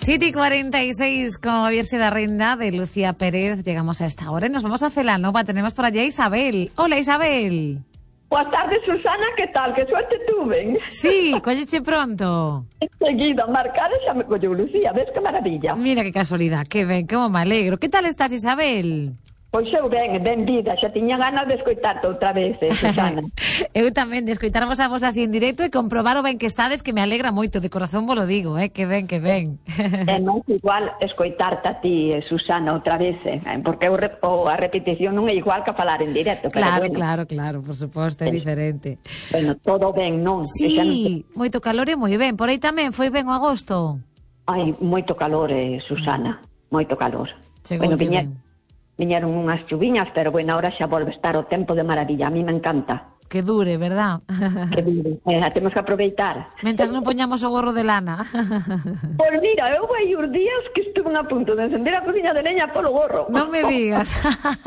7:46 con Vierse da Renda de Lucía Pérez. Llegamos a esta hora y nos vamos a Celanova. Tenemos por allá a Isabel. Hola, Isabel. Boa tarde, Susana, que tal? Que suerte tuve. Sí, colleche pronto. Enseguida, marcar xa me colleu Lucía, ves que maravilla. Mira que casualidad, que ben, como me alegro. Que tal estás, Isabel? Pois eu ben vida, xa tiña ganas de escoitarte outra vez, Susana. Eu tamén, de escoitarvos a vos así en directo e comprobar o ben que estades, que me alegra moito, de corazón vos lo digo, que ben, que ben. É non igual escoitarte a ti, Susana, outra vez, porque a repetición non é igual que a falar en directo. Claro, pero bueno, claro, por suposto, é diferente. Bueno, todo ben, non? Sí, moito calor e moi ben. Por aí tamén foi ben o agosto. Ai, moito calor, Susana, moito calor. Chegou ben. Viñeron unhas chuviñas, pero bueno, ahora xa volve a estar o tempo de maravilla. A mí me encanta. Que dure, verdad? Que dure. Temos que aproveitar. Mentras non poñamos o gorro de lana. Pois mira, eu hai uns días que estuve a punto de encender a cociña de leña polo gorro. Non me digas.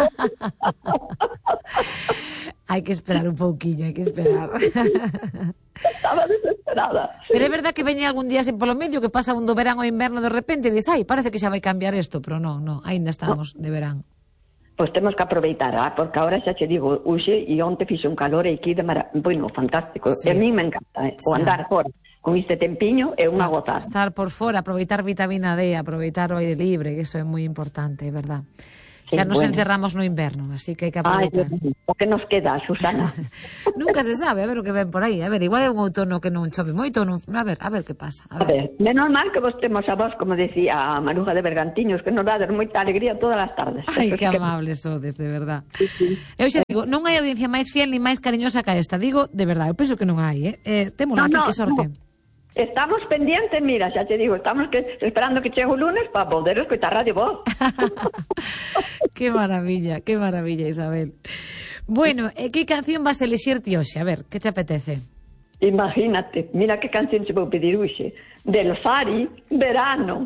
Hai que esperar un pouquiño, hai que esperar. Estaba desesperada. Pero é verdad que veñe algún día así polo medio, que pasa un do verán ao inverno de repente e dis, ai, parece que xa vai cambiar isto, pero non, aínda estamos de verán. Pois temos que aproveitar, porque agora xa che digo, uxe e onte fixe un calor aquí de bueno, fantástico. Sí. E a mí me encanta, o andar fora con este tempiño é unha gozada. Estar por fora, aproveitar vitamina D, aproveitar o aire libre, que eso é moi importante, é verdad. Xa nos encerramos no inverno, así que hai que aproveitar. Ai, o que nos queda, Susana? Nunca se sabe, a ver o que ven por aí. A ver, igual é un outono que non chove moito, non... a ver que pasa. A ver, menos mal que vos temos a vos, como decía a Maruja de Bergantiños, que nos dá moita alegría todas as tardes. Ai, que amables sodes, de verdad. Sí. Eu xa digo, non hai audiencia máis fiel ni máis cariñosa que esta. Digo, de verdade, eu penso que non hai, Témola aquí, que sorte. No. Estamos pendientes, mira, xa te digo, estamos esperando que chegue o lunes para poder escoitar Radio Voz. Qué maravilla, Isabel. Bueno, que canción vas a elixir ti hoxe? A ver, que te apetece? Imagínate, mira que canción che vou pedir hoxe. Del Fari, Verano.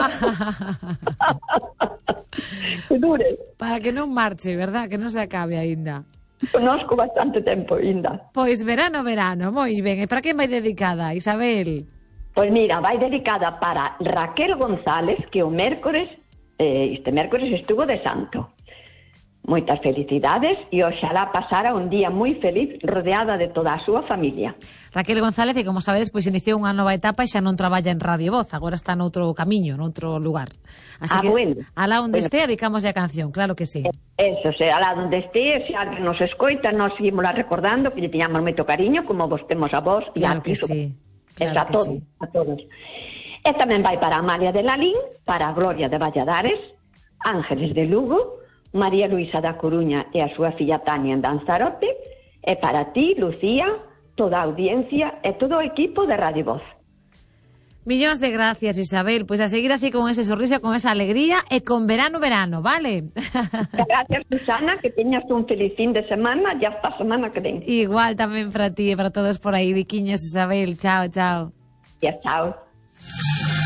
Que dure. Para que non marche, verdad? Que non se acabe aínda. Conozco bastante tempo ainda. Pois verano, moi ben. E para quen vai dedicada, Isabel? Pois mira, vai dedicada para Raquel González, que o mércores, este mércores estuvo de santo. Moitas felicidades e oxalá pasara un día moi feliz rodeada de toda a súa familia. Raquel González, que como sabedes, pois iniciou unha nova etapa e xa non traballa en Radio Voz, agora está noutro camiño, noutro lugar. Así que, bueno. Alá onde este, dedicamos a canción, claro que sí. Eso, alá onde este, se alguén nos escoita, nos seguimos recordando que lle tiñamos moito cariño, como vos temos a vos. Claro que sí. A todos. E tamén vai para Amalia de Lalín, para Gloria de Valladares, Ángeles de Lugo, María Luisa da Coruña e a súa filla Tania en Danzarote, e para ti, Lucía, toda a audiencia e todo o equipo de Radio Voz. Millóns de gracias, Isabel. Pois a seguir así con ese sorriso, con esa alegría e con verano, vale? Gracias, Susana, que teñas un feliz fin de semana e hasta a semana que ven. Igual tamén para ti e para todos por aí, Viquiños, Isabel. Chao. E chao.